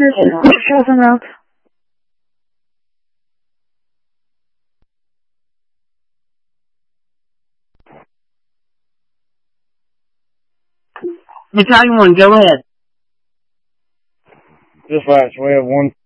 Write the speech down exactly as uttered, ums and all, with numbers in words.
Show them out. Battalion one, go ahead. Dispatch, we have one